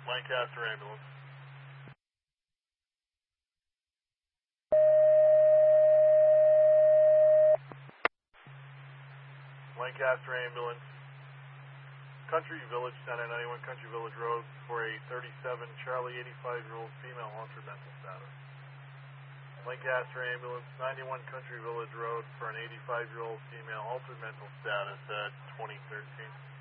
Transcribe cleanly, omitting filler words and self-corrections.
Lancaster ambulance. Lancaster ambulance. Country Village, 991 Country Village Road for a 37 Charlie 85-year-old female altered mental status. Lancaster ambulance, 91 Country Village Road for an 85-year-old female altered mental status at 2013.